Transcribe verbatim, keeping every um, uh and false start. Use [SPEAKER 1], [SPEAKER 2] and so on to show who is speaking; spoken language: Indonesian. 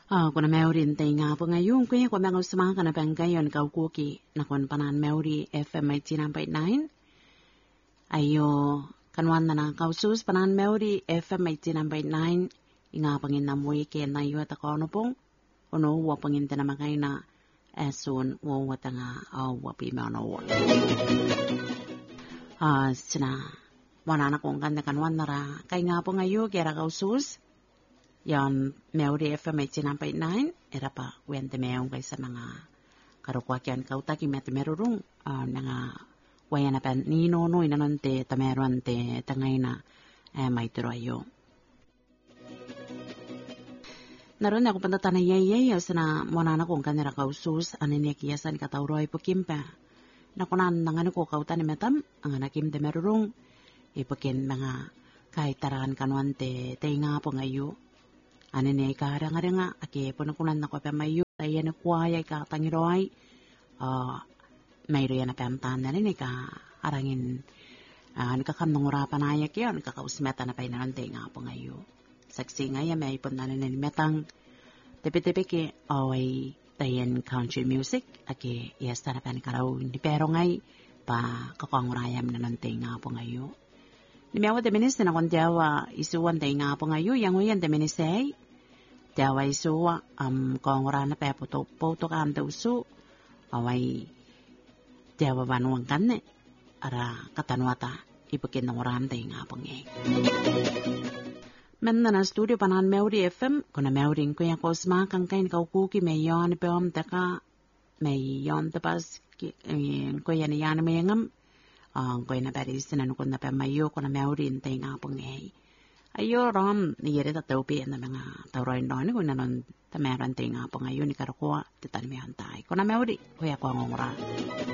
[SPEAKER 1] Ah, kuna meuri ntay nga po ngayon kuya kwa mga usama ka na pangkayon kau kuki na kwan panan meuri F M eighty-nine point nine. Ayo kanwan na na kausus panan meuri F M eighty-nine point nine inga pangin na muwi ke na iyo ta kono pong ono wa pangin ta na makay na esun wo wata nga aw wa pi mano wa. Ah, sina wana na kong kanda kanwan na ra kay nga po ngayon kera kausus yan meuri F M eighty-nine point nine era pa wente meong kay sa mga karukwakian kautaki met merurung uh, nga wayana pan ni no no inanante tameron te tangay na eh, may turayo. Naroon ako panta tanay yay sana mona na kong kanira kausus anin yakiyasan katawroy po kimpa. Nakunan nangano ko kautan metam ang anakim de merurung ipakin mga kahit taran kanuan te te nga po ngayo. Ano niya ikahara nga nga, ake po nakunan na ko pa mayo, kaya na kuwaya ikatangiroy, uh, mayro yan na pamtan na rin, ikaharangin, uh, nakakamnong urapan na ayak yun, nakakausmeta na pa inanante nga po ngayo. Saksi nga yan, may ipon na rin metang, tipi-tipi ki, away, tayan country music, ake, yes, na pa nikaraw, hindi pero ngay, pa kakangurayam na nante nga po ngayo. Nimiawa de ministe na kung diawa isuwan tayo nga po ngayon, yang uyan de ministe, diawa isuwa, um, kung rana pa po to ka ang tauso, away, diawa banuang kane, ara katanwata, ipakin ng oram tayo nga po ngayon. Men na studio panan meuri F M, kung na meuri ko yung kosma, kang kain kaukuki, may yon, peom, taka, may yon, tapas, ko yan yan, may yangam, ang koy na paris na nukon na pa mayo ko na maurin tayo nga pong ngay. Ayo rom, niyari ta taupi na mga tauroin doon ko na nun tameran tayo nga pong ngayon ni karukuha, titan may hantay. Ko na mauri, kuya ko ang ura.